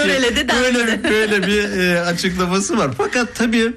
Görele de böyle bir açıklaması var. Fakat tabii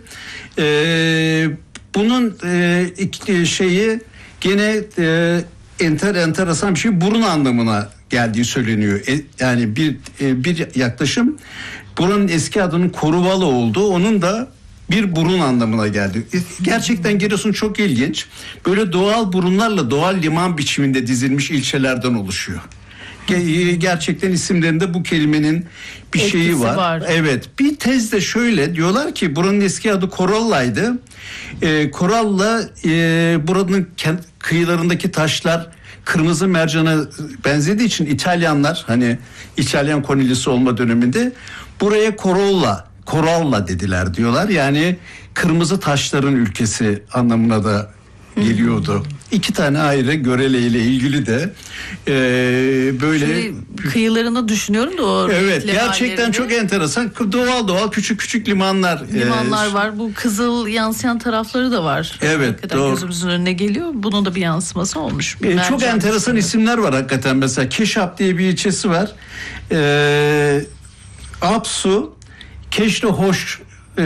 bunun şeyi gene enteresan bir şey, burun anlamına geldiği söyleniyor. Yani bir yaklaşım, buranın eski adının Koruvalı olduğu, onun da bir burun anlamına geldi. Gerçekten Giresun çok ilginç. Böyle doğal burunlarla doğal liman biçiminde dizilmiş ilçelerden oluşuyor. Gerçekten isimlerinde bu kelimenin bir etkisi şeyi var. Evet. Bir tez de şöyle diyorlar ki, buranın eski adı Koralla'ydı. Koralla buranın kıyılarındaki taşlar kırmızı mercana benzediği için İtalyanlar, hani İtalyan kolonisi olma döneminde buraya Koralla dediler diyorlar. Yani kırmızı taşların ülkesi anlamına da geliyordu. İki tane ayrı Görele ile ilgili de böyle kıyılarını düşünüyorum da o evet, gerçekten çok enteresan. Doğal küçük limanlar var. Bu kızıl yansıyan tarafları da var. Evet, hakikaten doğru. Gözümüzün önüne geliyor. Bunun da bir yansıması olmuş. Çok enteresan isimler var hakikaten. Mesela Keşap diye bir ilçesi var. Apsu, Keşle hoş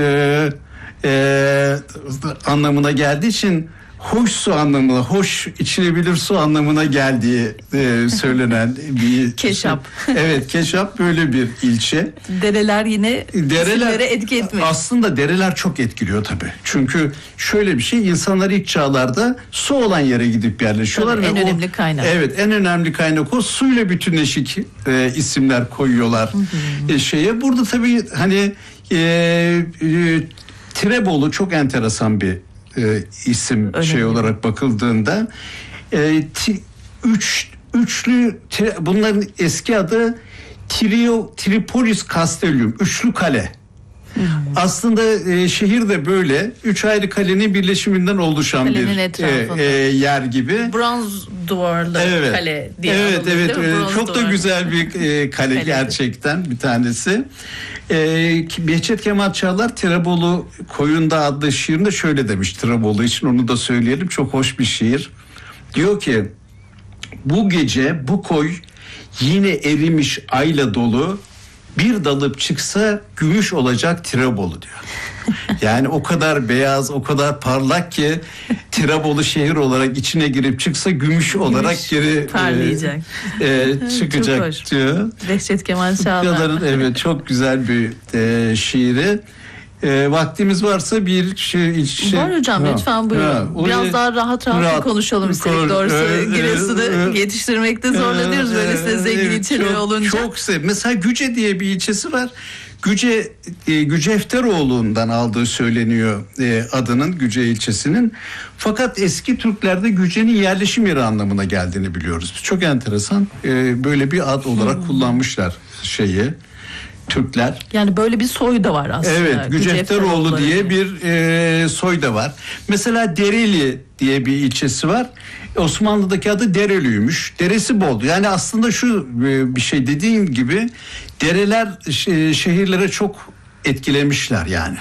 anlamına geldiği için hoş su anlamına, hoş içilebilir su anlamına geldiği söylenen bir Keşap. Evet, Keşap böyle bir ilçe. Dereler yine isimlere etki etmiyor. Aslında dereler çok etkiliyor tabii. Çünkü şöyle bir şey, insanlar ilk çağlarda su olan yere gidip yerleşiyorlar. Tabii, ve en önemli kaynak. Evet, en önemli kaynak o. Suyla bütünleşik isimler koyuyorlar şeye. Burada tabii hani Tirebolu çok enteresan bir isim şey olarak bakıldığında bunların eski adı Tripolis Castellum, üçlü kale. Aslında şehir de böyle 3 ayrı kalenin birleşiminden oluşan bir yer gibi. Bronz duvarlı kale diye. Evet. Çok da güzel bir kale gerçekten bir tanesi. Behçet Kemal Çağlar Tirebolu Koyunda adlı şiirinde şöyle demiş, Tirebolu için onu da söyleyelim, çok hoş bir şiir. Diyor ki, bu gece bu koy yine erimiş ayla dolu, bir dalıp çıksa gümüş olacak Tirebolu diyor. Yani o kadar beyaz, o kadar parlak ki Tirebolu şehir olarak içine girip çıksa gümüş olarak geri parlayacak. Çıkacak diyor. Behçet Kemal Çağlar. Evet, çok güzel bir şiiri. Vaktimiz varsa bir şey... Var hocam, lütfen buyurun. Biraz daha rahat konuşalım istedik doğrusu. Giresun'u yetiştirmekte zorlanıyoruz böyle size zengin ilçeleri olunca. Çok mesela Güce diye bir ilçesi var. Gücefteroğlu'ndan aldığı söyleniyor adının, Güce ilçesinin. Fakat eski Türklerde Güce'nin yerleşim yeri anlamına geldiğini biliyoruz. Çok enteresan. Böyle bir ad olarak kullanmışlar Türkler. Yani böyle bir soy da var aslında. Evet, Gücefteroğlu diye bir soy da var. Mesela Dereli diye bir ilçesi var. Osmanlı'daki adı Dereliymiş. Deresi bol. Yani aslında şu bir şey, dediğim gibi dereler şehirlere çok etkilemişler yani.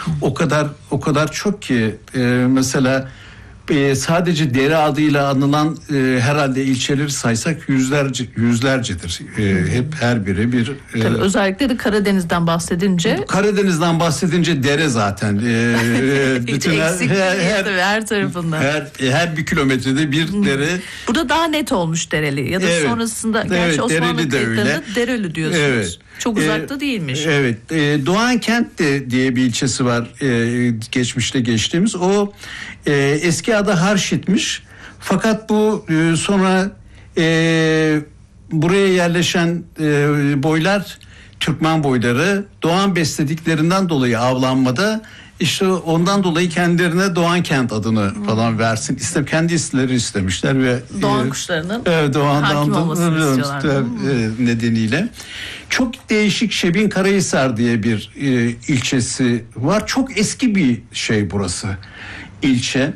O kadar çok ki mesela sadece dere adıyla anılan herhalde ilçeleri saysak yüzlercedir. Hep her biri bir... Tabii özellikle de Karadeniz'den bahsedince dere zaten. Bütün her tarafında. Her bir kilometrede bir dere. Burada daha net olmuş Dereli ya da sonrasında gerçi Osmanlı kayıtlarında Dereli diyorsunuz. Evet. Çok uzakta değilmiş. Evet. Doğankent diye bir ilçesi var geçmişte geçtiğimiz. O eski adı Harşit'miş. Fakat bu sonra buraya yerleşen boylar, Türkmen boyları Doğan beslediklerinden dolayı avlanmada işte ondan dolayı kendilerine Doğankent adını falan versin. Kendi isimleri istemişler ve Doğan kuşlarının hakim olmasını istiyorlar. Nedeniyle. Çok değişik Şebin Karahisar diye bir ilçesi var. Çok eski bir burası. İlçe.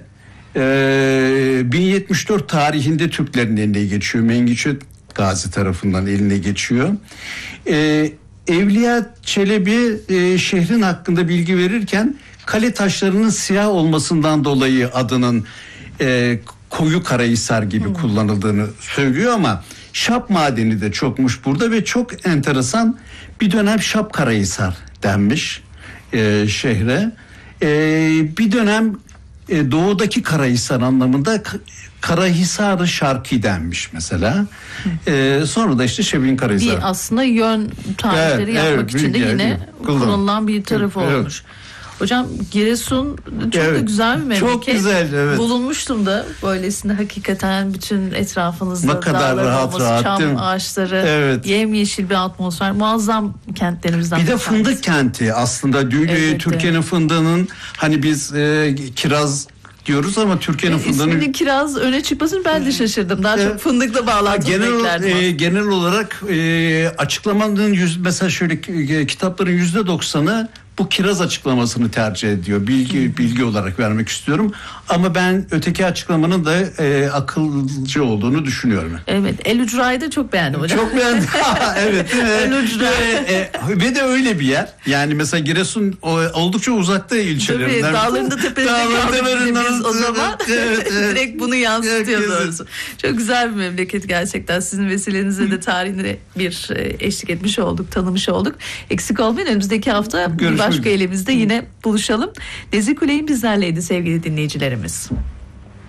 1074 tarihinde Türklerin eline geçiyor. Mengiçe Gazi tarafından eline geçiyor. Evliya Çelebi şehrin hakkında bilgi verirken kale taşlarının siyah olmasından dolayı adının Koyu Karahisar gibi kullanıldığını söylüyor ama şap madeni de çokmuş burada ve çok enteresan Bir dönem Şapkarahisar denmiş şehre. Bir dönem doğudaki Karahisar anlamında Karahisar-ı Şarkı denmiş mesela. Sonra da işte Şebin-Karahisar. Bir aslında yön tarifleri yapmak için de yine kullanılan bir tarafı olmuş. Hocam Giresun çok da güzel bir memleket. Çok güzel, evet. Bulunmuştum da böylesinde hakikaten bütün etrafınızda ne kadar rahat, çam ağaçları, yemyeşil bir atmosfer, muazzam kentlerimizden. Bir de fındık kenti aslında. Türkiye'nin fındığının hani biz kiraz diyoruz ama Türkiye'nin fındığının... İsminin kiraz öne çıkmasını ben de şaşırdım. Daha çok fındıkla bağlantılı beklerdim. Genel olarak açıklamanın mesela şöyle kitapların %90'ı bu kiraz açıklamasını tercih ediyor. Bilgi olarak vermek istiyorum. Ama ben öteki açıklamanın da akılcı olduğunu düşünüyorum. Evet. El-Ucra'yı da çok beğendim hocam. Çok beğendim. Evet. Ve de öyle bir yer. Yani mesela Giresun oldukça uzakta ilçelerinden. Tabii dağlarında tepelerinde biz o zaman direkt bunu yansıtıyor doğrusu. Çok güzel bir memleket gerçekten. Sizin vesilenizle de tarihine bir eşlik etmiş olduk, tanımış olduk. Eksik olmayın. Önümüzdeki hafta başka elimizde yine buluşalım. Nezih Kuley'in bizlerleydi sevgili dinleyicilerimiz.